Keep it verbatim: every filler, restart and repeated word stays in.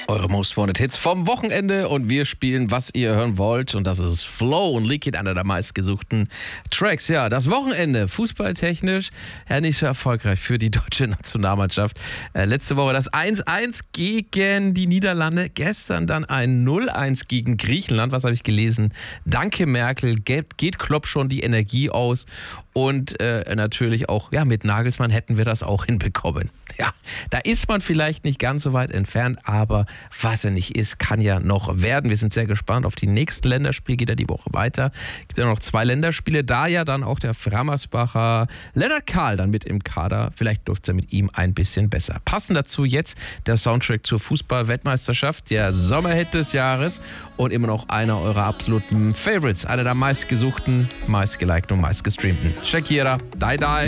Eure Most Wanted Hits vom Wochenende und wir spielen, was ihr hören wollt. Und das ist Flow und Liquid, einer der meistgesuchten Tracks. Ja, das Wochenende, fußballtechnisch, ja nicht so erfolgreich für die deutsche Nationalmannschaft. Äh, letzte Woche das eins eins gegen die Niederlande, gestern dann ein null eins gegen Griechenland. Was habe ich gelesen? Danke Merkel, geht, geht Klopp schon die Energie aus. Und äh, natürlich auch, ja, mit Nagelsmann hätten wir das auch hinbekommen. Ja, da ist man vielleicht nicht ganz so weit entfernt, aber was er nicht ist, kann ja noch werden. Wir sind sehr gespannt auf die nächsten Länderspiele, geht ja die Woche weiter. Es gibt ja noch zwei Länderspiele, da ja dann auch der Frammersbacher Lennart Kahl dann mit im Kader. Vielleicht läuft es ja mit ihm ein bisschen besser. Passend dazu jetzt der Soundtrack zur Fußball-Weltmeisterschaft, der Sommerhit des Jahres und immer noch einer eurer absoluten Favorites, einer der meistgesuchten, meistgelikten und meistgestreamten. Shakira, Die Die.